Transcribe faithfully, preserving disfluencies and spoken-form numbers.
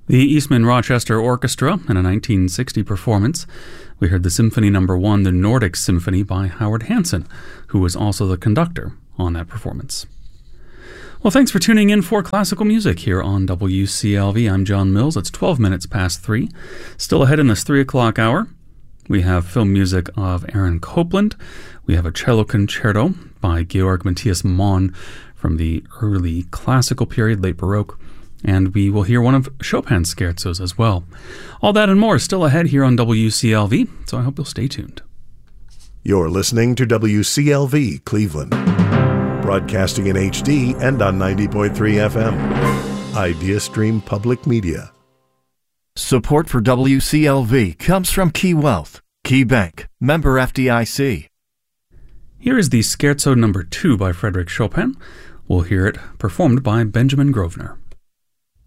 The Eastman Rochester Orchestra in a nineteen sixty performance. We heard the Symphony Number One, the Nordic Symphony by Howard Hansen, who was also the conductor on that performance. Well, thanks for tuning in for classical music here on W C L V. I'm John Mills. It's twelve minutes past three. Still ahead in this three o'clock hour, we have film music of Aaron Copland. We have a cello concerto by Georg Matthias Mann from the early classical period, late Baroque. And we will hear one of Chopin's scherzos as well. All that and more is still ahead here on W C L V, so I hope you'll stay tuned. You're listening to W C L V Cleveland, broadcasting in H D and on ninety point three F M. IdeaStream Public Media. Support for W C L V comes from Key Wealth, Key Bank, member F D I C. Here is the Scherzo Number Two by Frédéric Chopin. We'll hear it performed by Benjamin Grosvenor.